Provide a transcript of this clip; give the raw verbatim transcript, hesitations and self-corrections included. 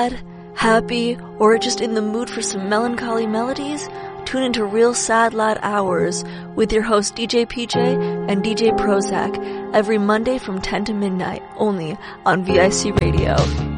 happy, or just in the mood for some melancholy melodies? Tune into Real Sad Lad Hours with your hosts D J P J and D J Prozac every Monday from ten to midnight, only on V I C Radio.